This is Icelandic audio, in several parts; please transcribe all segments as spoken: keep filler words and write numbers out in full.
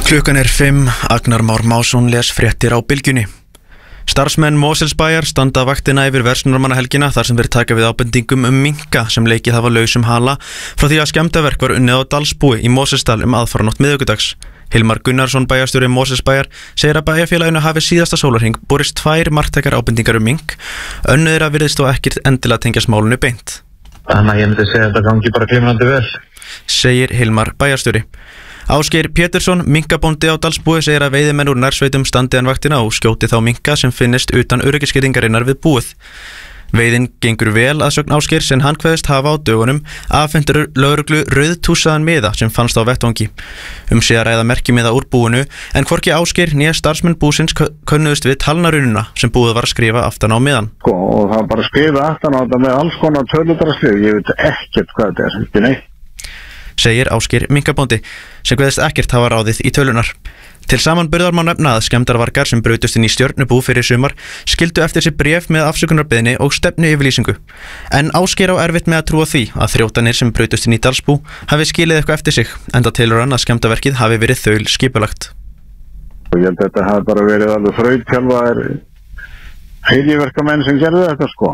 Klukkan er fimm, Agnar Már Másson les fréttir á Bylgjunni. Starfsmenn Mosfellsbæjar standa vaktina yfir verslunarmannahelgina þar sem þeir taka við ábendingum um minka sem leikið hafa lausum hala frá því að skemmdarverk var unnið á Dalsbúi í Mosfellsdal um aðfaranótt miðvikudags. Hilmar Gunnarsson, bæjarstjóri Mosfellsbæjar, segir að bæjarfélaginu hafi síðasta sólarhring borist tvær marktækar ábendingar um mink. Önnur þeirra virðist þó ekkert endilega tengjast málinu beint. Þannig að ég myndi segja að þetta gangi bara glimrandi vel, segir Hilmar, bæjarstjóri. Ásgeir Pétursson, minkabóndi á Dalsbúi, segir að veiðimenn úr nærsveitum standi hann vaktina og skjóti þá minka sem finnist utan öryggisskýringarinnar við búið. Veiðin gengur vel að sögn Ásgeir sem hann kveðist hafa á dögunum afhentur lögreglu rauðtúsaðan miða sem fannst á vettvangi. Um sé að ræða merkimiða úr búinu en hvorki Ásgeir né starfsmenn búsins könnuðust við talnarununa sem búið var að skrifa aftan á miðan. Sko, og það var bara að skrifa aftan á þetta með alls konar töludraskrif, ég veit ekkert hvað þetta er, ekki neitt. Segir Ásgeir minkabóndi sem kveðist ekkert hafa ráðið í tölunar. Til samanburðar má nefna að skemmdarvargar sem brutust inn í Stjörnubú fyrir sumar skildu eftir sig bréf með afsökunarbeiðni og stefnu yfirlýsingu. En Ásgeir á erfitt með að trúa því að þrjótanir sem brutust inn í Dalsbú hafi skilið eitthvað eftir sig, enda telur hann að skemmdarverkið hafi verið þaul skipulagt. Og ég held að þetta hafi bara verið alveg þrautþjálfaðir hryðjuverkamenn sem gerðu þetta, sko.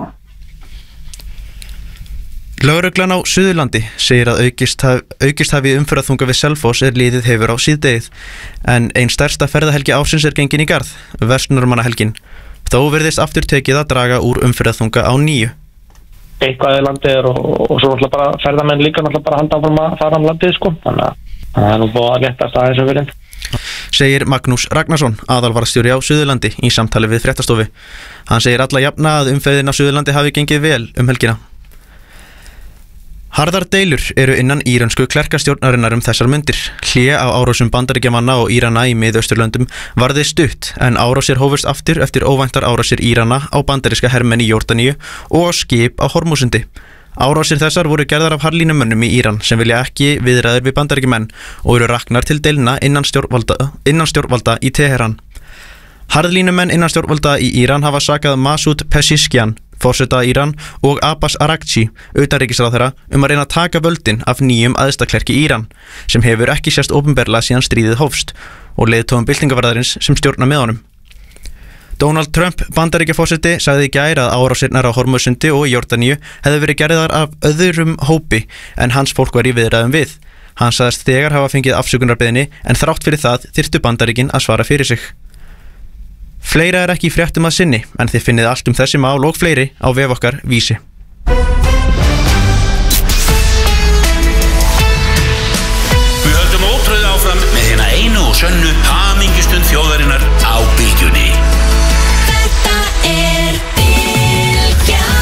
Lögreglan á Suðurlandi segir að aukist, haf, aukist hafi umferðarþunga við Selfoss er liðið hefur á síðdegið, en ein stærsta ferðahelgi ársins er gengin í garð, verslunarmannahelgin. Þó virðist aftur tekið að draga úr umferðarþunga á nýju. Eitthvað í landið er og, og svo náttúrulega bara ferðamenn líka náttúrulega bara halda áfram að fara um landið, sko. Þannig að það er nú búið að léttast að þessu fyrir. Segir Magnús Ragnarsson, aðalvarastjóri á Suðurlandi í samtali við fréttastofu. Hann segir alla jafna að umferðin á Suðurlandi hafi gengið vel um helgina. Harðar deilur eru innan írönsku klerkastjórnarinnar um þessar mundir. Hlé á árásum Bandaríkjamanna og Írana í Miðausturlöndum varði stutt en árásir hófust aftur eftir óvæntar árásir Írana á bandaríska hermenn í Jórdaníu og á skip á Hormúsundi. Árásir þessar voru gerðar af harðlínumönnum í Íran sem vilja ekki viðræður við bandaríkjamenn og eru raknar til deilna innan stjórnvalda, innan stjórnvalda í Teheran. Harðlínumenn innan stjórnvalda í Íran hafa sakað Masoud Pezeshkian, forseta Íran, og Abbas Araghchi, utanríkisráðherra, um að reyna að taka völdin af nýjum æðstaklerki Íran, sem hefur ekki sést opinberlega síðan stríðið hófst, og leiðtogum byltingavarðarins sem stjórna með honum. Donald Trump, bandaríkjaforseti, sagði í gær að árásirnar á Hormúsundi og í Jórdaníu hefði verið gerðar af öðrum hópi en hans fólk var í viðræðum við. Hann sagðist þegar hafa fengið afsökunarbeiðni en þrátt fyrir það þyrftu Bandaríkin að svara fyrir sig. Fleira er ekki í fréttum að sinni, en þið finnið allt um þessi mál og fleiri á vef okkar Vísi. Við höldum ótröð áfram með hérna einu og sönnu hamingjustund þjóðarinnar á Bylgjunni. Þetta er Bylgjan.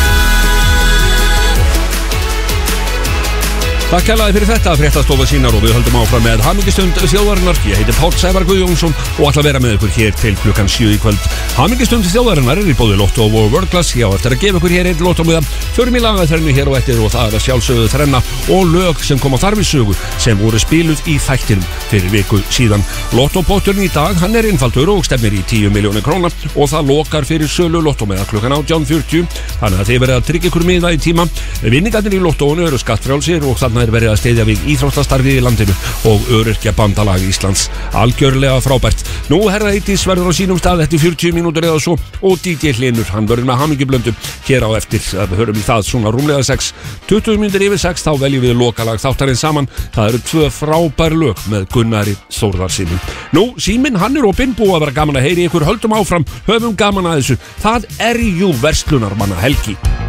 Takk kærlega fyrir þetta, fréttastofa sínar og við höldum áfram með hamingjustund þjóðarinnar. Ég heiti Páll Sævar Guðjónsson og ætla að vera með ykkur hér til klukkan sjö í kvöld. Hamingjustund þjóðarinnar er í bóði Lotto og World Class. Já, eftir að gefa ykkur hér einn Lotto-miða, förum í lagaþrennu hér og eftir og það er að sjálfsögðu þrenna og lög sem koma þar við sögu sem voru spiluð í þættinum fyrir viku síðan. Lotto-potturinn í dag, hann er einfaldur og stefnir í tíu milljónir króna og það lokar fyrir sölu Lotto-miða klukkan átján fjörutíu. Þannig að þið verið að tryggja ykkur miða í tíma. Vinningarnir í Lottóinu eru skattfrjálsir og þarna er verið að styðja við íþróttastarfið í landinu og Öryrkjabandalag Íslands. Algjörlega frábært. Nú herra Eydís verður á sínum stað eftir fjörutíu mínútur eða svo og D J Hlynur, hann verður með hamingjublöndu hér á eftir. Við hörum í það svona rúmlega sex. tuttugu mínútur yfir sex þá veljum við lokalag þáttarins saman. Það eru tvö frábær lög með Gunnari Þórðarsyni. Nú, síminn hann er opinn, búið að vera gaman að heyri ykkur, höldum áfram, höfum gaman að þessu. Það er jú verslunarmannahelgi.